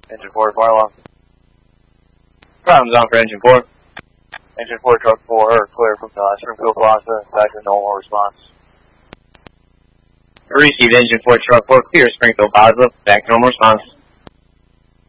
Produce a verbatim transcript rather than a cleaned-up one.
Engine four, fire alarm. Problems on for engine four. Engine four, truck four, clear from uh, Springfield Plaza, back to normal response. Received engine four, truck four, clear Springfield Plaza, back to normal response.